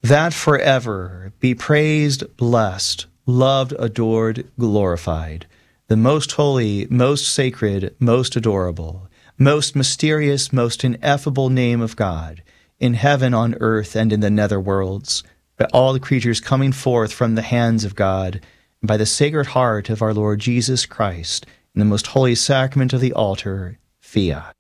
that forever be praised, blessed, loved, adored, glorified, the most holy, most sacred, most adorable, most mysterious, most ineffable name of God, in heaven, on earth, and in the nether worlds, by all the creatures coming forth from the hands of God, and by the Sacred Heart of our Lord Jesus Christ, in the most holy sacrament of the altar, Fiat.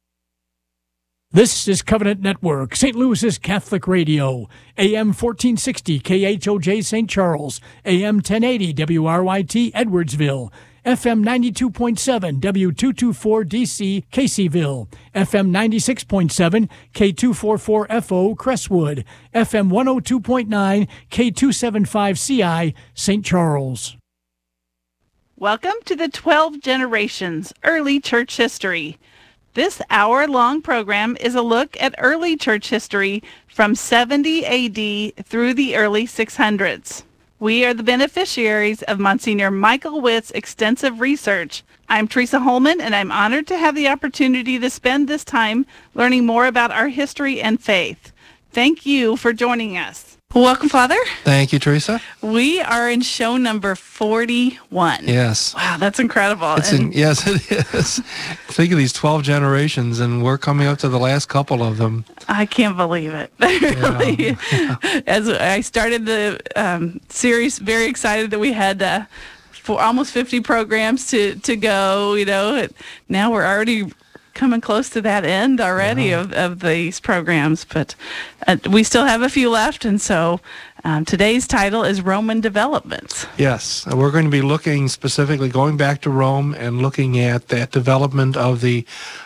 This is Covenant Network, St. Louis's Catholic Radio, AM 1460 KHOJ St. Charles, AM 1080 WRYT Edwardsville, FM 92.7 W224DC Caseyville, FM 96.7 K244FO Crestwood, FM 102.9 K275CI St. Charles. Welcome to the 12 Generations Early Church History. This hour-long program is a look at early church history from 70 AD through the early 600s. We are the beneficiaries of Monsignor Michael Witt's extensive research. I'm Teresa Holman, and I'm honored to have the opportunity to spend this time learning more about our history and faith. Thank you for joining us. Welcome, Father. Thank you, Teresa. We are in show number 41. Yes. Wow, that's incredible. Yes, it is. Think of these 12 generations, and we're coming up to the last couple of them. I can't believe it. Really. Yeah. As I started the series, very excited that we had for almost 50 programs to go. You know, now we're already coming close to that end already of these programs, but we still have a few left, and so today's title is Roman Developments. Yes, we're going to be looking specifically, going back to Rome and looking at that development of the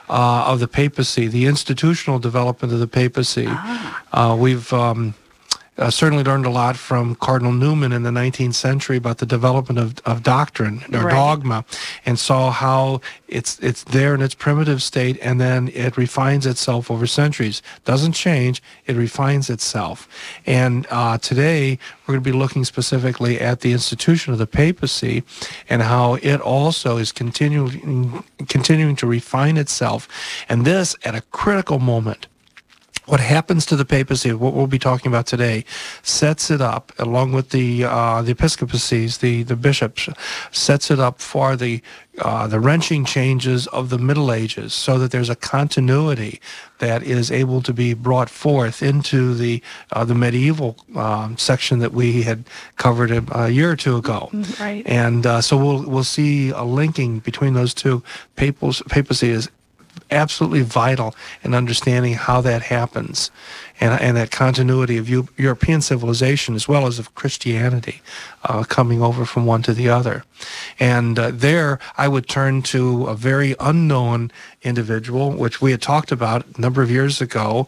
papacy, the institutional development of the papacy. We've certainly learned a lot from Cardinal Newman in the 19th century about the development of doctrine or dogma, and saw how it's there in its primitive state, and then it refines itself over centuries. Doesn't change, it refines itself. And today we're going to be looking specifically at the institution of the papacy and how it also is continuing to refine itself, and this at a critical moment. What happens to the papacy, what we'll be talking about today, sets it up, along with the episcopacies, the bishops, sets it up for the wrenching changes of the Middle Ages, so that there's a continuity that is able to be brought forth into the medieval section that we had covered a year or two ago. Right. And so we'll see a linking between those two. Papacy is absolutely vital in understanding how that happens, and that continuity of European civilization as well as of Christianity coming over from one to the other. And there I would turn to a very unknown individual, which we had talked about a number of years ago,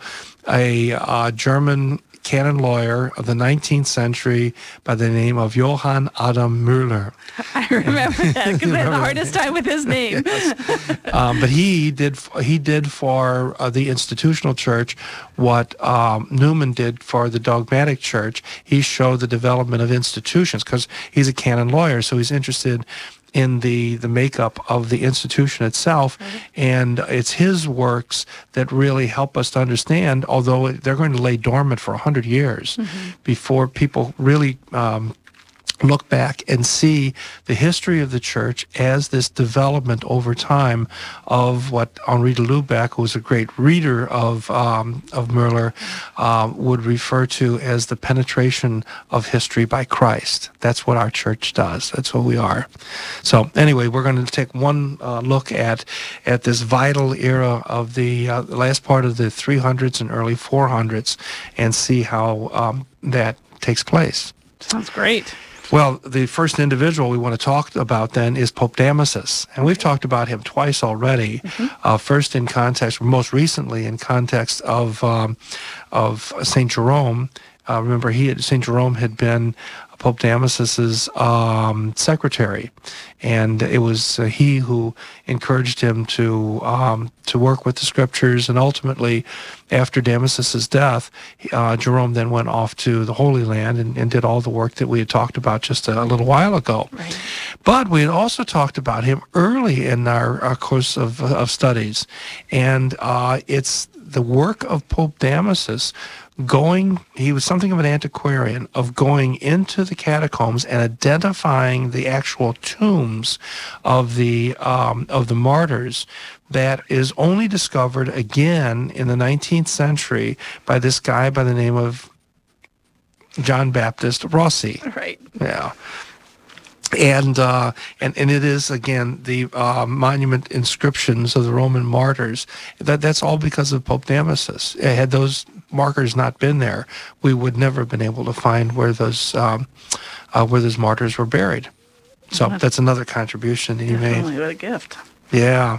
a German canon lawyer of the 19th century by the name of Johann Adam Müller. I remember that because I had the hardest time with his name. Yes. But he did for the institutional church what Newman did for the dogmatic church. He showed the development of institutions because he's a canon lawyer, so he's interested in the makeup of the institution itself, and it's his works that really help us to understand, although they're going to lay dormant for 100 years before people really look back and see the history of the church as this development over time of what Henri de Lubac, who was a great reader of Müller, would refer to as the penetration of history by Christ. That's what our church does. That's what we are. So anyway, we're going to take one look at this vital era of the last part of the 300s and early 400s and see how that takes place. Sounds great. Well, the first individual we want to talk about then is Pope Damasus, and we've talked about him twice already. First in context, most recently in context of Saint Jerome. Remember, Saint Jerome had been Pope Damasus's secretary, and it was he who encouraged him to work with the scriptures. And ultimately, after Damasus's death, Jerome then went off to the Holy Land and did all the work that we had talked about just a little while ago. Right. But we had also talked about him early in our course of studies, and it's the work of Pope Damasus he was something of an antiquarian of going into the catacombs and identifying the actual tombs of the martyrs. That is only discovered again in the 19th century by this guy by the name of John Baptist Rossi. Right. Yeah. And it is, again, the monument inscriptions of the Roman martyrs. That's all because of Pope Damasus. Had those markers not been there, we would never have been able to find where those martyrs were buried. So that's another contribution that he made. What a gift. Yeah.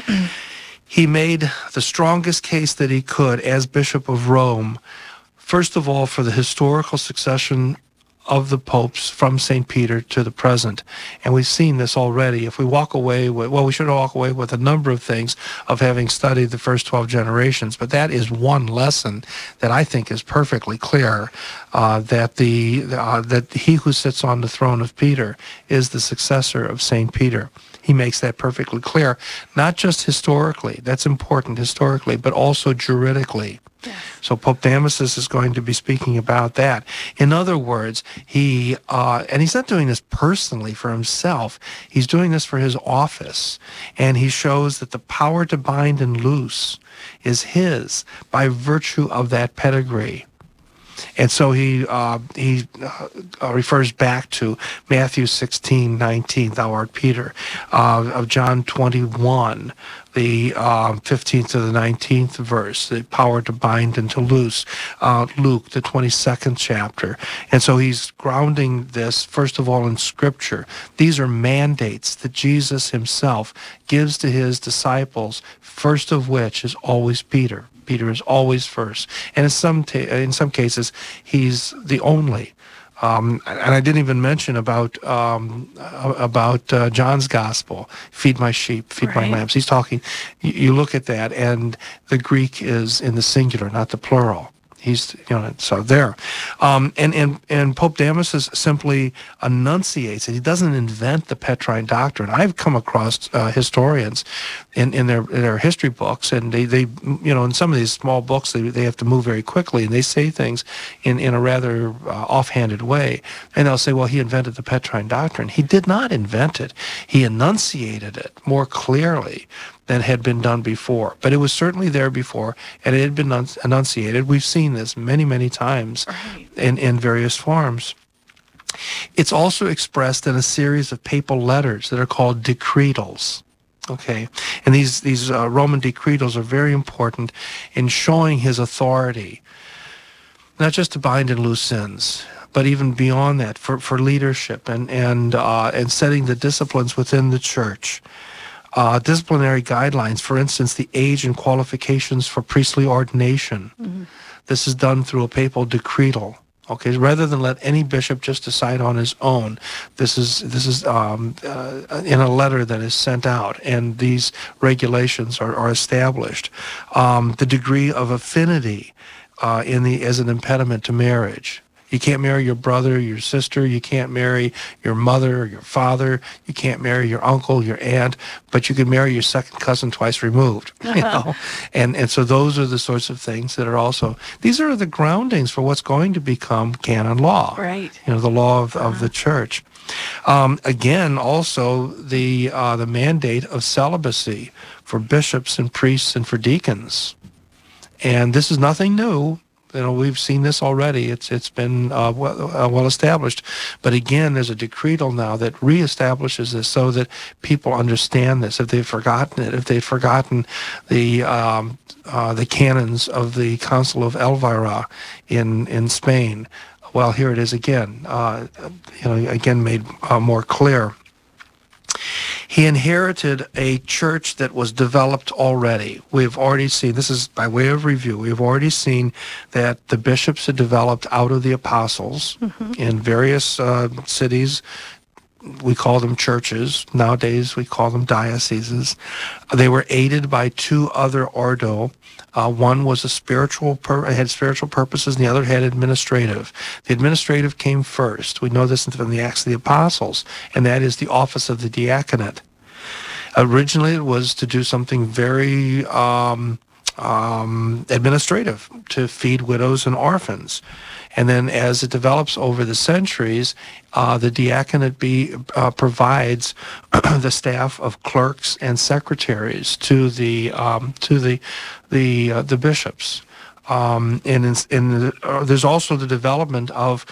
He made the strongest case that he could as Bishop of Rome, first of all, for the historical succession of the popes from St. Peter to the present. And we've seen this already. If we walk away with, we should walk away with a number of things of having studied the first 12 generations, but that is one lesson that I think is perfectly clear, that he who sits on the throne of Peter is the successor of St. Peter. He makes that perfectly clear, not just historically, that's important historically, but also juridically. Yes. So Pope Damasus is going to be speaking about that. In other words, and he's not doing this personally for himself, he's doing this for his office, and he shows that the power to bind and loose is his by virtue of that pedigree. And so he refers back to Matthew 16:19, "Thou art Peter," of John 21, the 15th to the 19th verse, the power to bind and to loose, Luke, the 22nd chapter. And so he's grounding this, first of all, in Scripture. These are mandates that Jesus himself gives to his disciples, first of which is always Peter. Peter is always first, and in some cases, he's the only. And I didn't even mention about John's gospel, "Feed my sheep, feed my lambs." He's talking. You look at that, and the Greek is in the singular, not the plural. He's, so there. And Pope Damasus simply enunciates it. He doesn't invent the Petrine doctrine. I've come across historians in their history books, and they in some of these small books, they have to move very quickly, and they say things in a rather offhanded way. And they'll say, well, he invented the Petrine doctrine. He did not invent it. He enunciated it more clearly than had been done before. But it was certainly there before, and it had been enunciated. We've seen this many, many times in various forms. It's also expressed in a series of papal letters that are called decretals. Okay, and these Roman decretals are very important in showing his authority, not just to bind and loose sins, but even beyond that, for leadership and setting the disciplines within the church. Disciplinary guidelines, for instance, the age and qualifications for priestly ordination. Mm-hmm. This is done through a papal decretal. Okay, rather than let any bishop just decide on his own, this is in a letter that is sent out, and these regulations are established. The degree of affinity as an impediment to marriage. You can't marry your brother, your sister. You can't marry your mother or your father. You can't marry your uncle, your aunt, but you can marry your second cousin twice removed. And so those are the sorts of things that are also. These are the groundings for what's going to become canon law. Right. The law of the church. Again, also the mandate of celibacy for bishops and priests and for deacons, and this is nothing new. We've seen this already. It's been well established. But again, there's a decretal now that reestablishes this so that people understand this. If they've forgotten it, if they've forgotten the canons of the Council of Elvira in Spain, well, here it is again. Again made more clear. He inherited a church that was developed already. We've already seen, this is by way of review, we've already seen that the bishops had developed out of the apostles in various cities. We call them churches. Nowadays, we call them dioceses. They were aided by two other ordo. One was had spiritual purposes, and the other had administrative. The administrative came first. We know this from the Acts of the Apostles, and that is the office of the diaconate. Originally, it was to do something very administrative to feed widows and orphans. And then as it develops over the centuries, the diaconate provides the staff of clerks and secretaries to the bishops. There's also the development of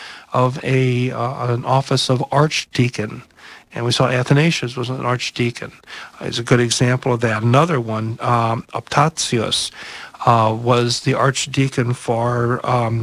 an office of archdeacon. And we saw Athanasius was an archdeacon. He's a good example of that. Another one, Optatius, was the archdeacon for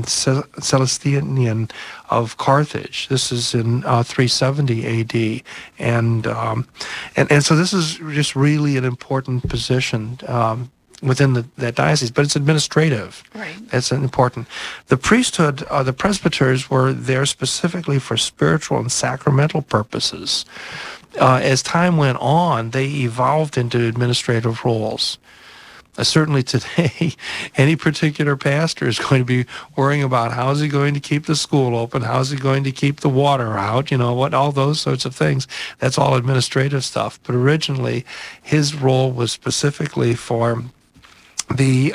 Celestinian of Carthage. This is in 370 A.D. And so this is just really an important position within that diocese, but it's administrative. Right. That's important. The priesthood, the presbyters were there specifically for spiritual and sacramental purposes. As time went on, they evolved into administrative roles. Certainly today, any particular pastor is going to be worrying about how is he going to keep the school open, how is he going to keep the water out, all those sorts of things. That's all administrative stuff. But originally, his role was specifically for the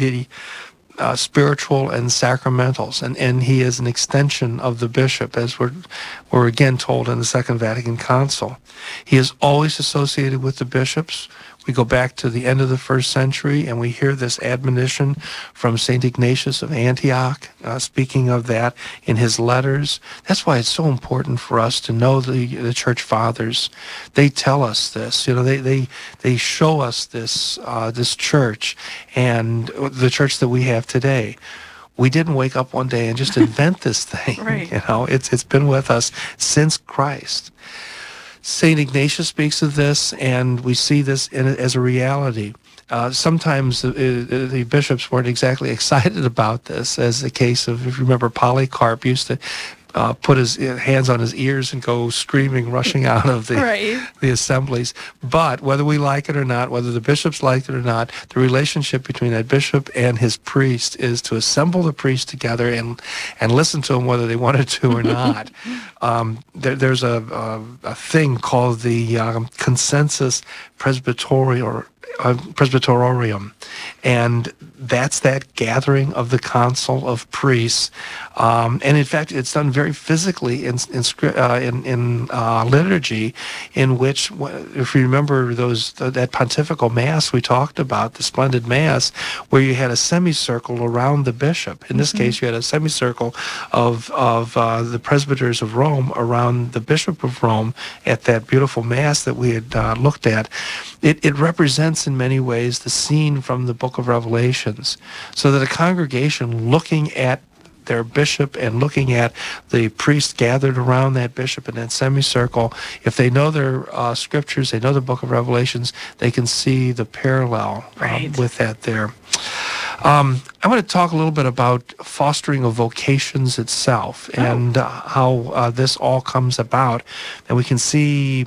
spiritual and sacramentals, and he is an extension of the bishop, as we're again told in the Second Vatican Council. He is always associated with the bishops. We go back to the end of the 1st century, and we hear this admonition from St. Ignatius of Antioch, speaking of that in his letters. That's why it's so important for us to know the Church Fathers. They tell us this. They show us this church, and the church that we have today. We didn't wake up one day and just invent this thing. Right. It's been with us since Christ. St. Ignatius speaks of this, and we see this as a reality. Sometimes the bishops weren't exactly excited about this, as the case of, if you remember, Polycarp used to put his hands on his ears and go screaming, rushing out of the assemblies. But whether we like it or not, whether the bishops liked it or not, the relationship between that bishop and his priest is to assemble the priests together and listen to them whether they wanted to or not. There's a thing called the Consensus Presbyterorum, and that's that gathering of the council of priests. And in fact, it's done very physically in liturgy, in which, if you remember that pontifical mass we talked about, the splendid mass, where you had a semicircle around the bishop. In this case, you had a semicircle of the presbyters of Rome around the Bishop of Rome at that beautiful mass that we had looked at. It represents in many ways the scene from the book of Revelations, so that a congregation looking at their bishop and looking at the priest gathered around that bishop in that semicircle, if they know their scriptures, they know the book of Revelations, they can see the parallel with that there. I want to talk a little bit about fostering of vocations itself and how this all comes about, and we can see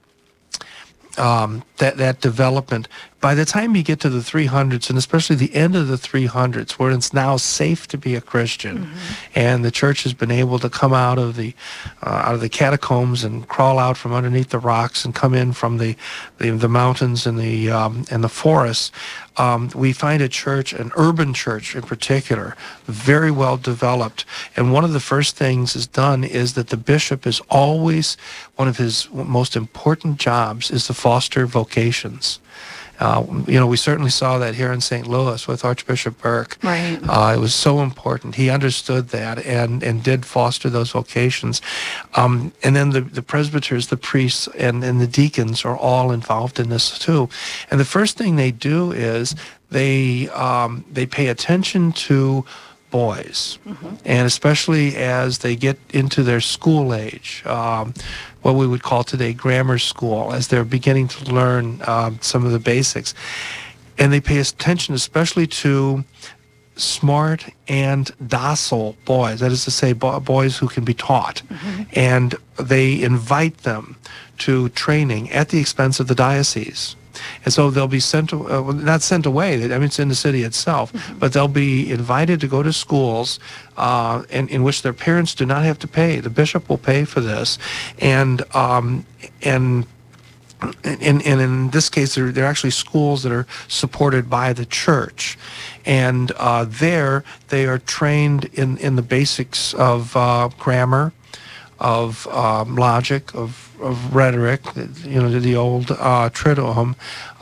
that development. By the time you get to the 300s, and especially the end of the 300s, where it's now safe to be a Christian, and the church has been able to come out of the catacombs and crawl out from underneath the rocks and come in from the mountains and the forests, we find a church, an urban church in particular, very well developed. And one of the first things is done is that the bishop is always, one of his most important jobs is to foster vocations. We certainly saw that here in St. Louis with Archbishop Burke. Right. It was so important. He understood that and did foster those vocations. And then the presbyters, the priests, and the deacons are all involved in this too. And the first thing they do is they pay attention to boys, and especially as they get into their school age, what we would call today grammar school, as they're beginning to learn some of the basics. And they pay attention especially to smart and docile boys, that is to say, boys who can be taught. And they invite them to training at the expense of the diocese. And so they'll be sent, not sent away, it's in the city itself, but they'll be invited to go to schools in which their parents do not have to pay. The bishop will pay for this. And and in this case, they're actually schools that are supported by the church. And there they are trained in the basics of grammar, of logic, of rhetoric, the old triduum,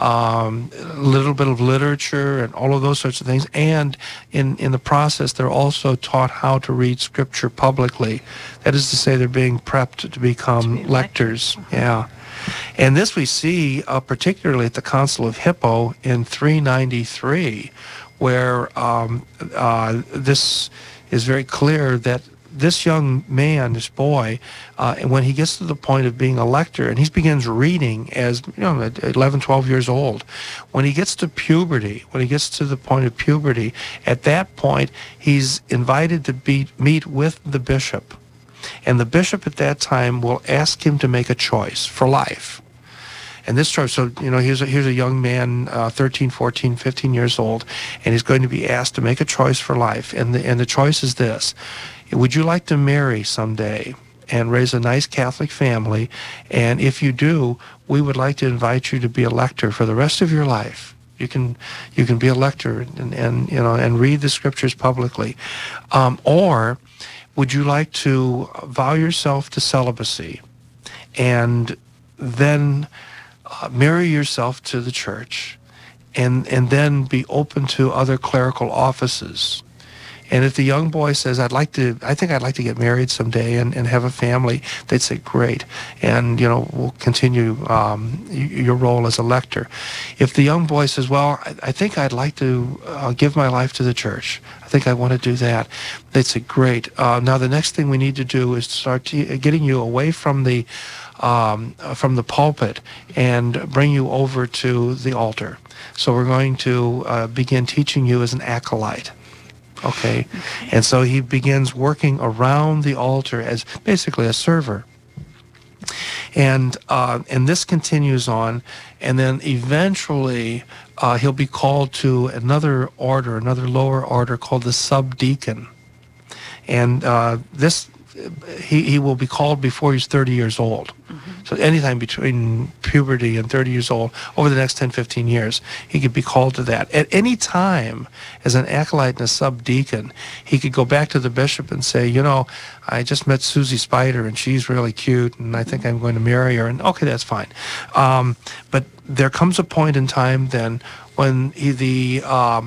a little bit of literature and all of those sorts of things. And in the process, they're also taught how to read scripture publicly. That is to say, they're being prepped to become lectors. Yeah. And this we see particularly at the Council of Hippo in 393, where this is very clear that this young man, this boy, when he gets to the point of being a lector, and he begins reading as 11, 12 years old, when he gets to puberty, when he gets to the point of puberty, at that point, he's invited to meet with the bishop. And the bishop at that time will ask him to make a choice for life. And this choice, so, here's a young man, 13, 14, 15 years old, and he's going to be asked to make a choice for life. And the choice is this: would you like to marry someday and raise a nice Catholic family? And if you do, we would like to invite you to be a lector for the rest of your life. You can be a lector and read the scriptures publicly. Or would you like to vow yourself to celibacy and then marry yourself to the church and then be open to other clerical offices? And if the young boy says, I think I'd like to get married someday and have a family, they'd say, great. And, we'll continue your role as a lector. If the young boy says, well, I think I'd like to give my life to the church, I think I want to do that, they'd say, great. Now the next thing we need to do is start getting you away from the pulpit and bring you over to the altar. So we're going to begin teaching you as an acolyte. Okay. And so he begins working around the altar as basically a server. And this continues on, and then eventually he'll be called to another lower order called the subdeacon. And he will be called before he's 30 years old. So anytime between puberty and 30 years old, over the next 10, 15 years, he could be called to that. At any time, as an acolyte and a subdeacon, he could go back to the bishop and say, I just met Susie Spider, and she's really cute, and I think I'm going to marry her. And okay, that's fine. But there comes a point in time then when the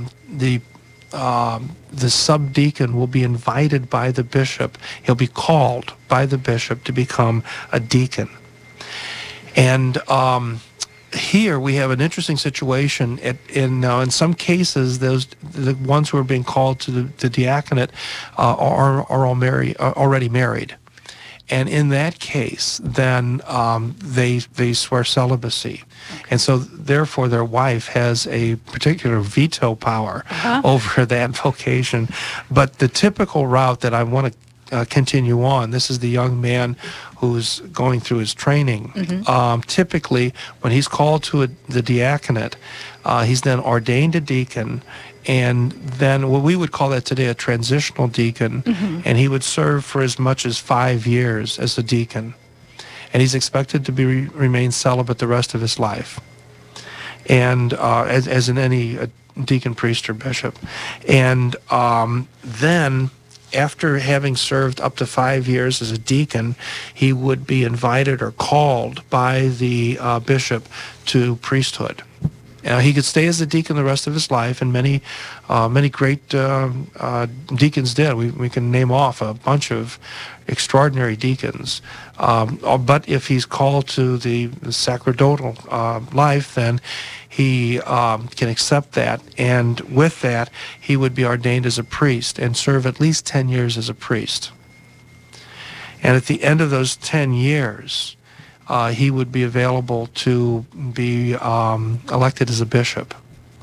subdeacon will be invited by the bishop. He'll be called by the bishop to become a deacon. And here we have an interesting situation. In some cases, the ones who are being called to the diaconate are already married. And in that case, then they swear celibacy. And so, therefore, their wife has a particular veto power over that vocation. But the typical route that I want to continue on, this is the young man who's going through his training. Typically, when he's called to the diaconate, he's then ordained a deacon, and then what we would call that today a transitional deacon, and he would serve for as much as 5 years as a deacon. And he's expected to remain celibate the rest of his life, and as in any deacon, priest, or bishop. And then, after having served up to 5 years as a deacon, he would be invited or called by the bishop to priesthood. He could stay as a deacon the rest of his life, and many great deacons did. We can name off a bunch of extraordinary deacons. But if he's called to the sacerdotal life, then he can accept that. And with that, he would be ordained as a priest and serve at least 10 years as a priest. And at the end of those 10 years, he would be available to be elected as a bishop.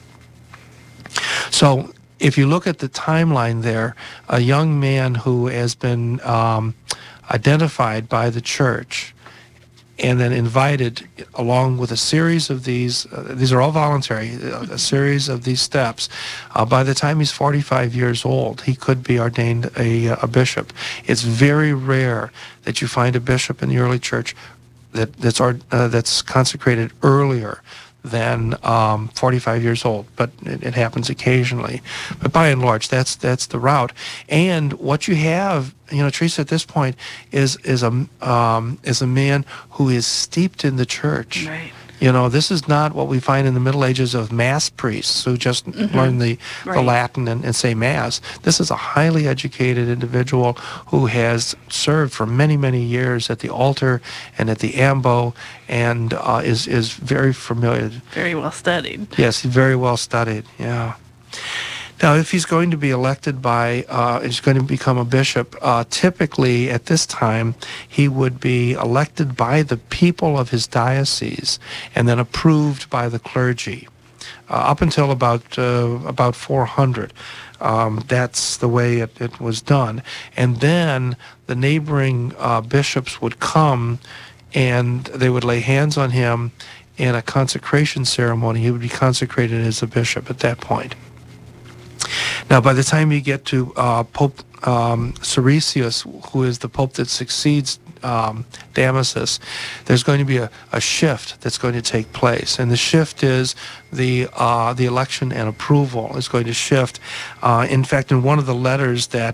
So if you look at the timeline there, a young man who has been identified by the church and then invited along with a series of these are all voluntary, a series of these steps. By the time he's 45 years old, he could be ordained a bishop. It's very rare that you find a bishop in the early church that's consecrated earlier than 45 years old, but it happens occasionally. But by and large, that's the route. And what you have, Teresa, at this point is a man who is steeped in the church. Right. This is not what we find in the Middle Ages of mass priests who just learn the Latin and say mass. This is a highly educated individual who has served for many, many years at the altar and at the ambo, and is very familiar. Very well studied. Yes, he's very well studied, yeah. Now, if he's going to be elected he's going to become a bishop, typically at this time, he would be elected by the people of his diocese and then approved by the clergy. Up until about 400, that's the way it was done. And then the neighboring bishops would come and they would lay hands on him in a consecration ceremony. He would be consecrated as a bishop at that point. Now, by the time you get to Pope Siricius, who is the pope that succeeds Damasus, there's going to be a shift that's going to take place, and the shift is the election and approval is going to shift. In fact, in one of the letters that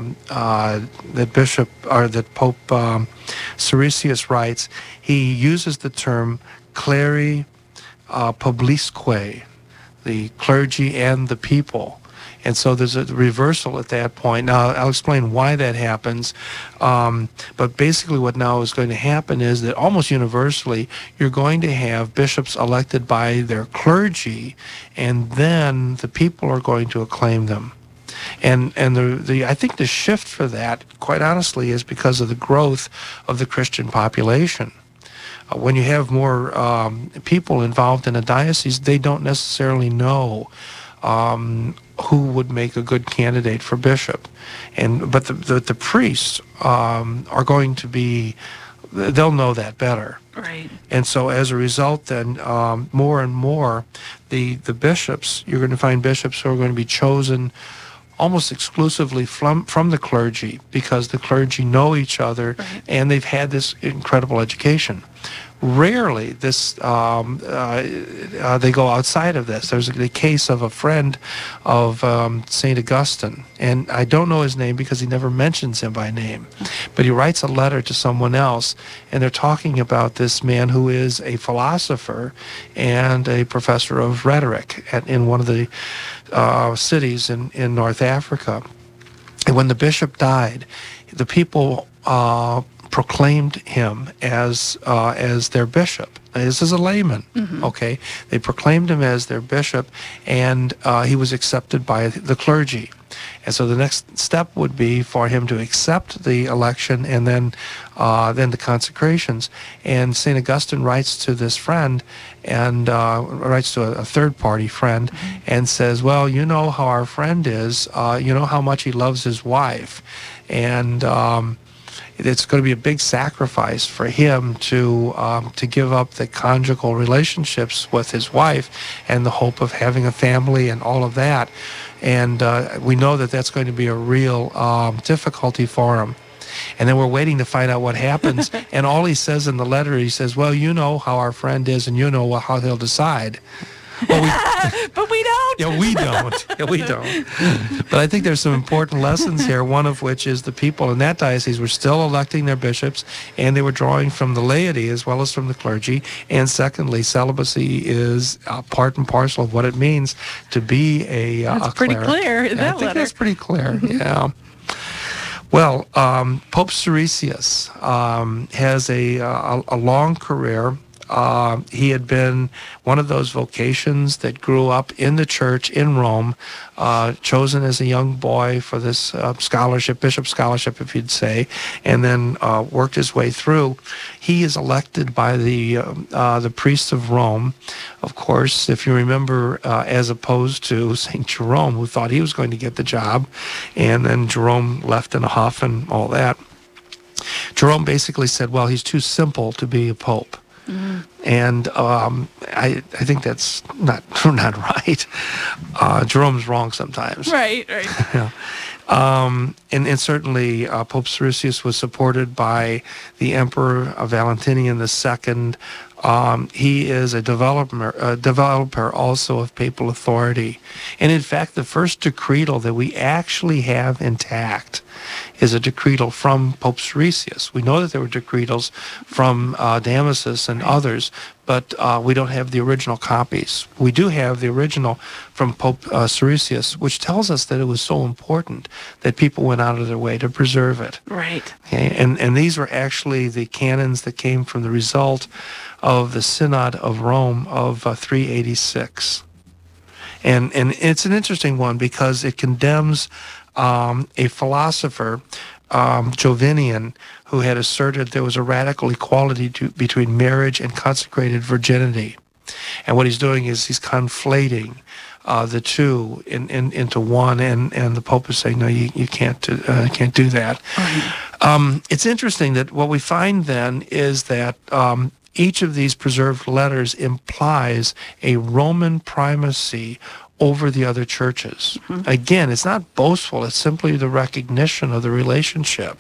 Pope Siricius writes, he uses the term cleri publisque, the clergy and the people. And so there's a reversal at that point. Now, I'll explain why that happens. But basically what now is going to happen is that almost universally, you're going to have bishops elected by their clergy, and then the people are going to acclaim them. And I think the shift for that, quite honestly, is because of the growth of the Christian population. When you have more people involved in a diocese, they don't necessarily know who would make a good candidate for bishop, but the priests are going to be, they'll know that better. Right. And so as a result, then more and more, the bishops, you're going to find bishops who are going to be chosen almost exclusively from the clergy, because the clergy know each other, right, and they've had this incredible education. Rarely they go outside of this. There's the case of a friend of St. Augustine, and I don't know his name because he never mentions him by name, but he writes a letter to someone else, and they're talking about this man who is a philosopher and a professor of rhetoric in one of the cities in North Africa. And when the bishop died, the people proclaimed him as their bishop. This is a layman, okay? They proclaimed him as their bishop, and he was accepted by the clergy. And so the next step would be for him to accept the election and then the consecrations. And St. Augustine writes to this friend, and writes to a third-party friend, and says, well, you know how our friend is. You know how much he loves his wife. And it's going to be a big sacrifice for him to give up the conjugal relationships with his wife and the hope of having a family and all of that. And we know that that's going to be a real difficulty for him. And then we're waiting to find out what happens. And all he says in the letter, he says, well, you know how our friend is, and you know how he'll decide. Well, but we don't. Yeah, we don't. Yeah, we don't. But I think there's some important lessons here, one of which is the people in that diocese were still electing their bishops, and they were drawing from the laity as well as from the clergy. And secondly, celibacy is part and parcel of what it means to be a That's pretty cleric. clear in that I think letter. that's pretty clear, yeah. Well, Pope Siricius has a long career. He had been one of those vocations that grew up in the church in Rome, chosen as a young boy for this scholarship, bishop scholarship, if you'd say, and then worked his way through. He is elected by the priests of Rome, of course, if you remember, as opposed to St. Jerome, who thought he was going to get the job, and then Jerome left in a huff and all that. Jerome basically said, well, he's too simple to be a pope. And I think that's not right. Jerome's wrong sometimes. Right. Yeah. And certainly Pope Siricius was supported by the Emperor Valentinian II. He is a developer also of papal authority. And in fact, the first decretal that we actually have intact is a decretal from Pope Siricius. We know that there were decretals from Damasus and others, but we don't have the original copies. We do have the original from Pope Siricius, which tells us that it was so important that people went out of their way to preserve it. Right. Okay? And these were actually the canons that came from the result of the Synod of Rome of 386. And it's an interesting one because it condemns a philosopher, Jovinian, who had asserted there was a radical equality between marriage and consecrated virginity. And what he's doing is he's conflating the two into one, and the Pope is saying, no, you can't do that. Right. It's interesting that what we find then is that each of these preserved letters implies a Roman primacy over the other churches. Mm-hmm. Again, it's not boastful, it's simply the recognition of the relationship.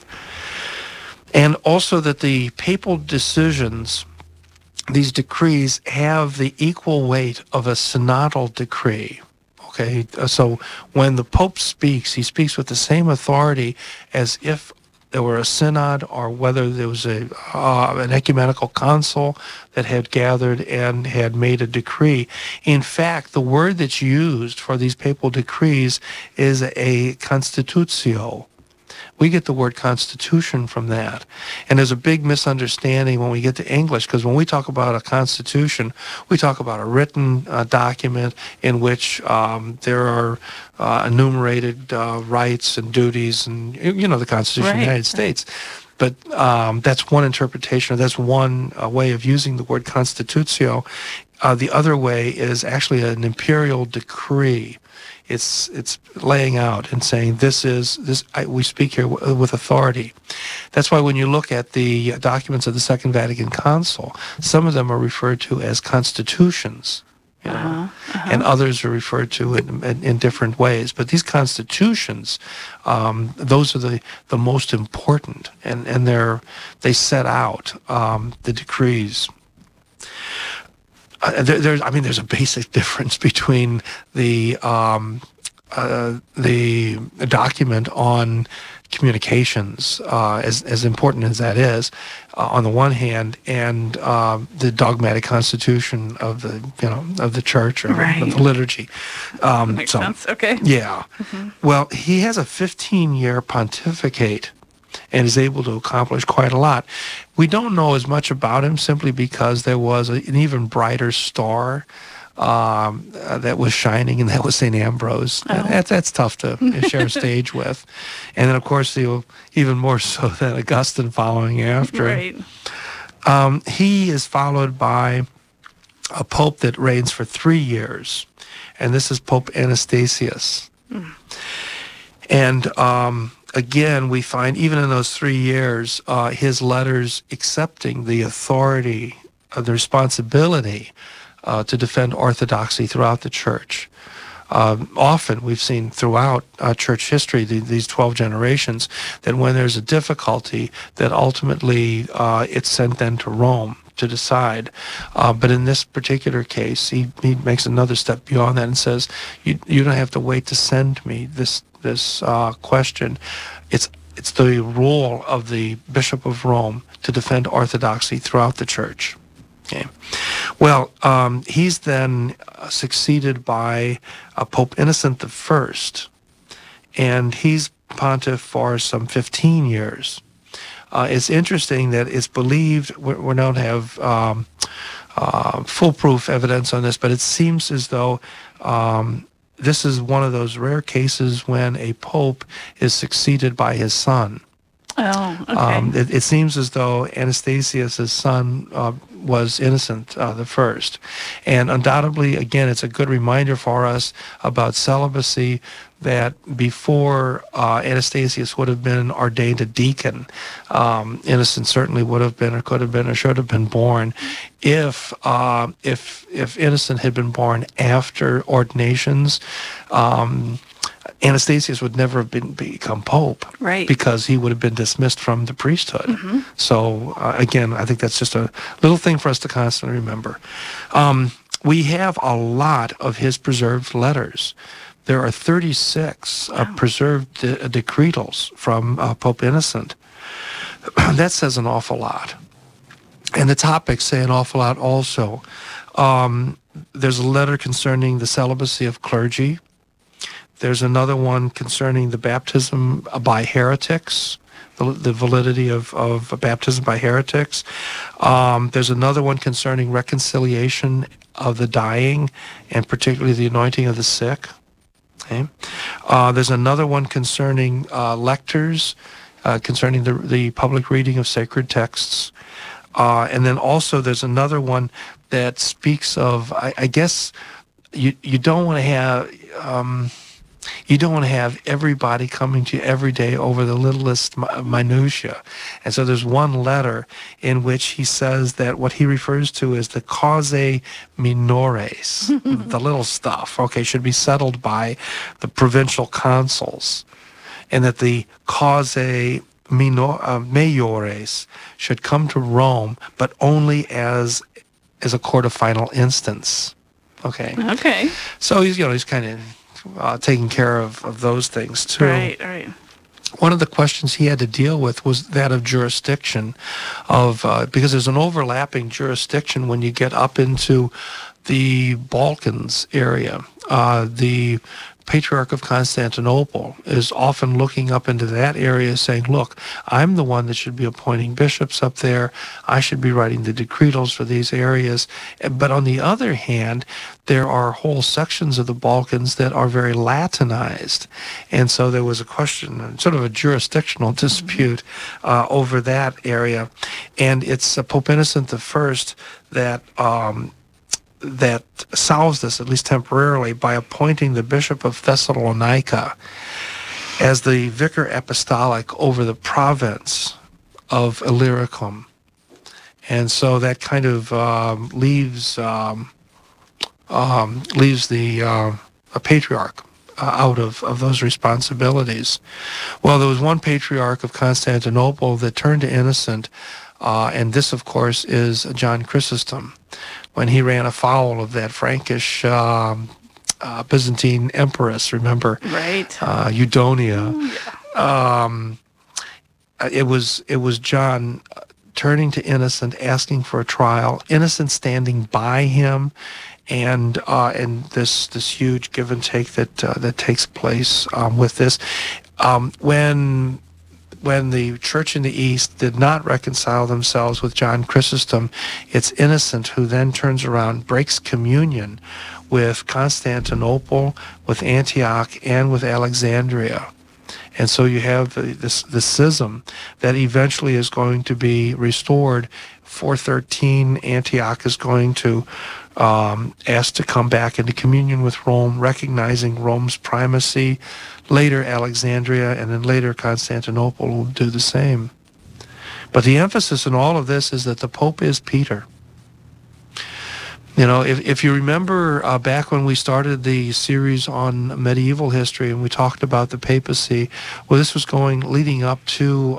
And also that the papal decisions, these decrees, have the equal weight of a synodal decree. Okay, so when the Pope speaks, he speaks with the same authority as if there were a synod, or whether there was an ecumenical council that had gathered and had made a decree. In fact, the word that's used for these papal decrees is a constitutio. We get the word constitution from that. And there's a big misunderstanding when we get to English, because when we talk about a constitution, we talk about a written document in which there are enumerated rights and duties, and, the Constitution of the United States. But that's one interpretation, or that's one way of using the word constitutio. The other way is actually an imperial decree. It's laying out and saying we speak here with authority. That's why when you look at the documents of the Second Vatican Council, some of them are referred to as constitutions, and others are referred to in different ways. But these constitutions, those are the most important, and they set out the decrees. There's a basic difference between the document on communications, as important as that is, on the one hand, and the dogmatic constitution of the church, or of the liturgy. Makes sense. Okay. Yeah. Mm-hmm. Well, he has a 15-year pontificate and is able to accomplish quite a lot. We don't know as much about him simply because there was an even brighter star that was shining, and that was St. Ambrose. Oh. That's tough to share a stage with. And then, of course, even more so than Augustine following after. Right. He is followed by a pope that reigns for 3 years, and this is Pope Anastasius. Mm. And again, we find even in those 3 years, his letters accepting the authority, the responsibility to defend orthodoxy throughout the church. Often we've seen throughout church history, these 12 generations, that when there's a difficulty, that ultimately it's sent then to Rome to decide. But in this particular case, he makes another step beyond that and says, you don't have to wait to send me this question. It's the role of the Bishop of Rome to defend orthodoxy throughout the church. Okay. Well, he's then succeeded by Pope Innocent I, and he's pontiff for some 15 years. It's interesting that it's believed, we don't have foolproof evidence on this, but it seems as though this is one of those rare cases when a pope is succeeded by his son. Oh, okay. It seems as though Anastasius' son was Innocent the First. And undoubtedly, again, it's a good reminder for us about celibacy, that before Anastasius would have been ordained a deacon, Innocent certainly would have been, or could have been, or should have been born. If Innocent had been born after ordinations, Anastasius would never have become pope, Right. because he would have been dismissed from the priesthood. So again, I think that's just a little thing for us to constantly remember. We have a lot of his preserved letters. There are 36 preserved decretals from Pope Innocent. That says an awful lot. And the topics say an awful lot also. There's a letter concerning the celibacy of clergy. There's another one concerning the baptism by heretics, the validity of baptism by heretics. There's another one concerning reconciliation of the dying, and particularly the anointing of the sick. Okay. There's another one concerning lectors, concerning the public reading of sacred texts. And then also there's another one that speaks of, I guess, you don't want to have... you don't want to have everybody coming to you every day over the littlest minutia. And so there's one letter in which he says that what he refers to as the causae minores, the little stuff, should be settled by the provincial consuls, and that the causae maiores should come to Rome, but only as a court of final instance. Okay. So he's kind of taking care of those things too. Right. One of the questions he had to deal with was that of jurisdiction, because there's an overlapping jurisdiction when you get up into the Balkans area. The Patriarch of Constantinople is often looking up into that area saying, look, I'm the one that should be appointing bishops up there. I should be writing the decretals for these areas. But on the other hand, there are whole sections of the Balkans that are very Latinized. And so there was a question, sort of a jurisdictional dispute over that area. And it's Pope Innocent I that solves this, at least temporarily, by appointing the Bishop of Thessalonica as the vicar apostolic over the province of Illyricum. And so that kind of leaves the patriarch out of those responsibilities. Well, there was one patriarch of Constantinople that turned to Innocent, and this, of course, is John Chrysostom, when he ran afoul of that Frankish Byzantine empress, remember? Right. Eudonia. Ooh, yeah. It was John turning to Innocent, asking for a trial, Innocent standing by him, and this huge give and take that takes place with this. When the church in the East did not reconcile themselves with John Chrysostom, it's Innocent who then turns around, breaks communion with Constantinople, with Antioch, and with Alexandria. And so you have this schism that eventually is going to be restored. 413, Antioch is going to ask to come back into communion with Rome, recognizing Rome's primacy. Later, Alexandria, and then later Constantinople will do the same. But the emphasis in all of this is that the Pope is Peter. You know, if you remember back when we started the series on medieval history and we talked about the papacy, well, this was leading up to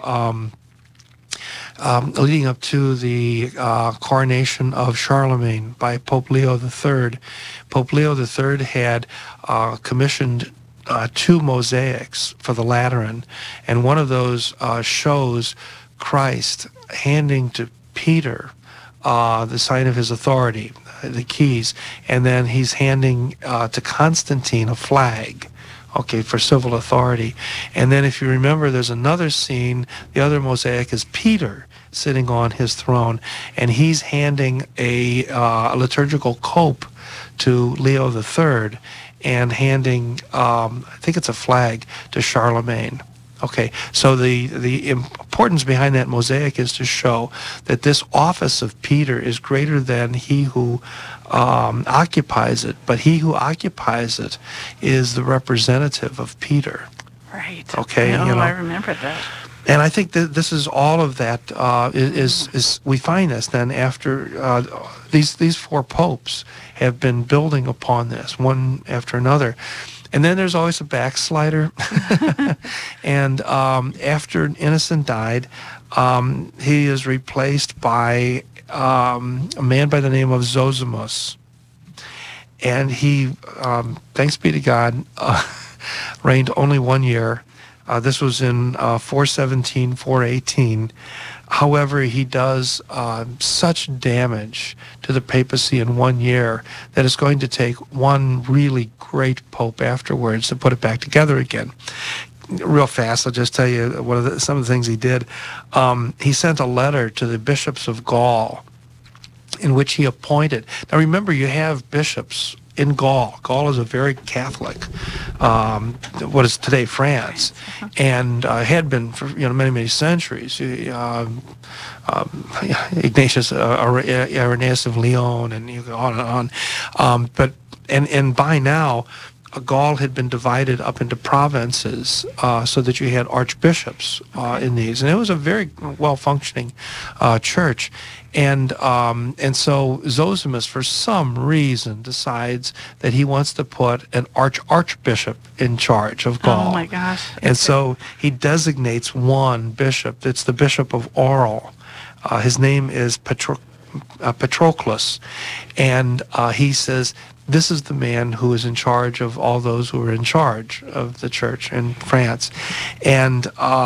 the coronation of Charlemagne by Pope Leo III. Pope Leo III had commissioned 2 mosaics for the Lateran, and one of those shows Christ handing to Peter the sign of his authority, the keys, and then he's handing to Constantine a flag, for civil authority. And then if you remember, there's another scene, the other mosaic is Peter sitting on his throne, and he's handing a liturgical cope to Leo III, and handing, I think it's a flag, to Charlemagne. Okay, so the importance behind that mosaic is to show that this office of Peter is greater than he who occupies it, but he who occupies it is the representative of Peter. Right. Okay, I remember that. And I think that this is all of that is we find this then after these 4 popes have been building upon this one after another. And then there's always a backslider. And after Innocent died, he is replaced by a man by the name of Zosimus. And he, thanks be to God, reigned only 1 year. This was in 417, 418. However, he does such damage to the papacy in 1 year that it's going to take one really great pope afterwards to put it back together again. Real fast, I'll just tell you some of the things he did. He sent a letter to the bishops of Gaul in which he appointed. Now remember, you have bishops in Gaul. Gaul is a very Catholic, what is today France, and had been for many centuries. Ignatius, Irenaeus of Lyon, and you go on and on. But by now, Gaul had been divided up into provinces, so that you had archbishops in these, and it was a very well-functioning church. And so Zosimus, for some reason, decides that he wants to put an archbishop in charge of Gaul. Oh my gosh! And so he designates one bishop. It's the Bishop of Arles. His name is Patroclus, and he says, this is the man who is in charge of all those who are in charge of the church in France. And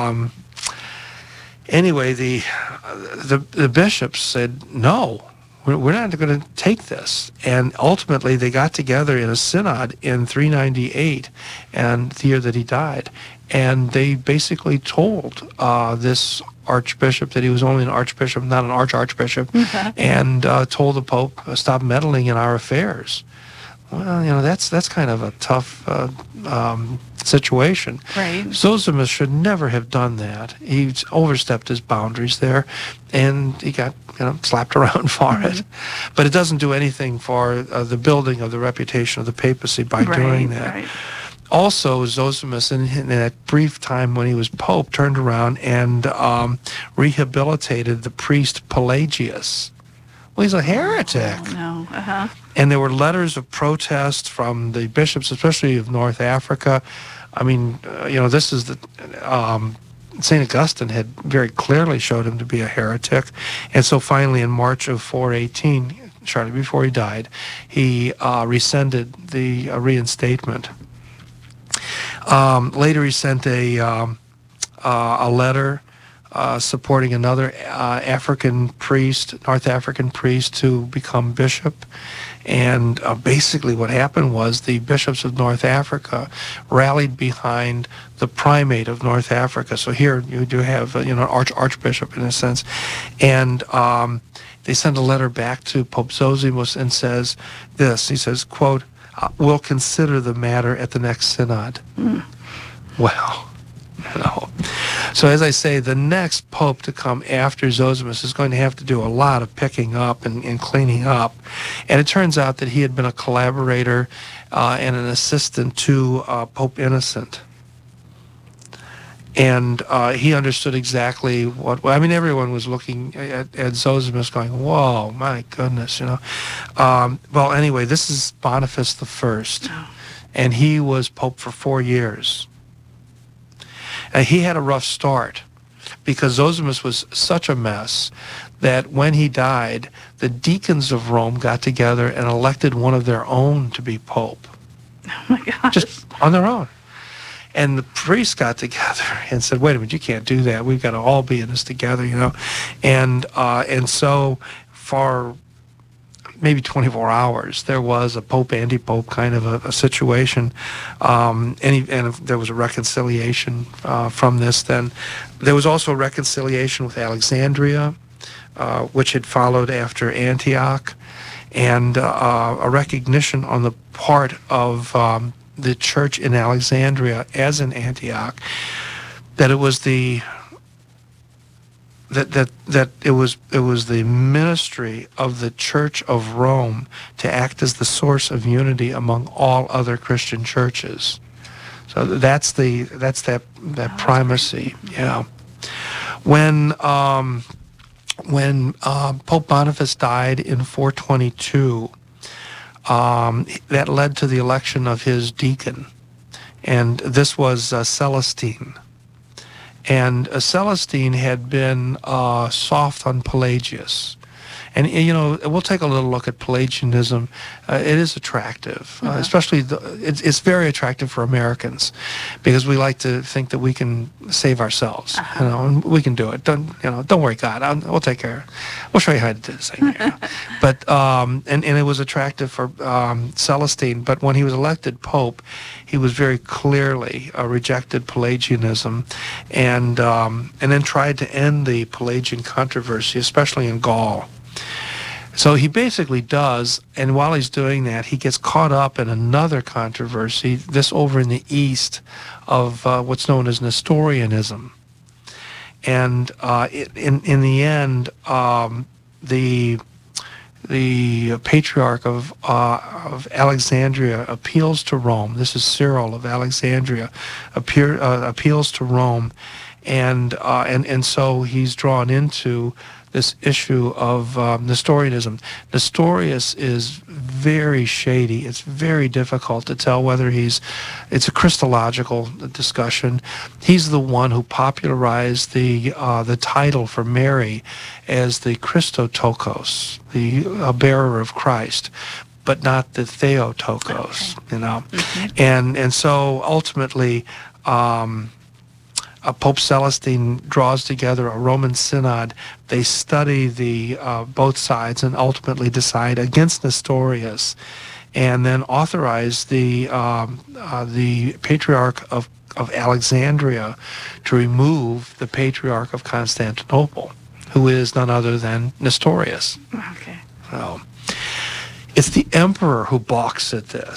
anyway, the bishops said, no, we're not going to take this. And ultimately, they got together in a synod in 398, and the year that he died. And they basically told this archbishop that he was only an archbishop, not an archbishop, and told the Pope, stop meddling in our affairs. Well, that's kind of a tough situation. Right. Zosimus should never have done that. He overstepped his boundaries there, and he got slapped around for it. But it doesn't do anything for the building of the reputation of the papacy by doing that. Right. Also, Zosimus, in that brief time when he was pope, turned around and rehabilitated the priest Pelagius. Well, he's a heretic. Oh, no. Uh-huh. And there were letters of protest from the bishops, especially of North Africa. I mean, this is the St. Augustine had very clearly showed him to be a heretic. And so finally in March of 418, shortly before he died, he rescinded the reinstatement. Later he sent a letter supporting another North African priest to become bishop. And basically what happened was the bishops of North Africa rallied behind the primate of North Africa. So here you do have archbishop in a sense. And they send a letter back to Pope Zosimus and says this. He says, quote, we'll consider the matter at the next synod. Well, So as I say, the next pope to come after Zosimus is going to have to do a lot of picking up and cleaning up. And it turns out that he had been a collaborator and an assistant to Pope Innocent. And he understood exactly everyone was looking at Zosimus going, whoa, my goodness, Well, anyway, this is Boniface I, and he was pope for 4 years. And he had a rough start because Zosimus was such a mess that when he died, the deacons of Rome got together and elected one of their own to be pope. Oh my gosh. Just on their own. And the priests got together and said, wait a minute, you can't do that. We've got to all be in this together, And so for maybe 24 hours, there was a pope, anti-pope kind of a situation. And there was a reconciliation from this then. There was also a reconciliation with Alexandria, which had followed after Antioch, and a recognition on the part of the church in Alexandria, as in Antioch, that it was the it was the ministry of the Church of Rome to act as the source of unity among all other Christian churches. So that's that primacy. Yeah. When Pope Boniface died in 422, that led to the election of his deacon, and this was Celestine. And Celestine had been soft on Pelagius. And, we'll take a little look at Pelagianism. It is attractive, especially it's very attractive for Americans, because we like to think that we can save ourselves. And we can do it. Don't worry, God. We'll take care. We'll show you how to do this thing. But and it was attractive for Celestine. But when he was elected Pope, he was very clearly rejected Pelagianism, and then tried to end the Pelagian controversy, especially in Gaul. So he basically does, and while he's doing that, he gets caught up in another controversy, this over in the east, of what's known as Nestorianism. And in the end, the Patriarch of Alexandria appeals to Rome. This is Cyril of Alexandria, appeals to Rome, and so he's drawn into this issue of Nestorianism. Nestorius is very shady. It's very difficult to tell whether it's a Christological discussion. He's the one who popularized the title for Mary as the Christotokos, the bearer of Christ, but not the Theotokos, And so ultimately, Pope Celestine draws together a Roman synod. They study the both sides and ultimately decide against Nestorius, and then authorize the Patriarch of Alexandria to remove the Patriarch of Constantinople, who is none other than Nestorius. Okay. So it's the emperor who balks at this.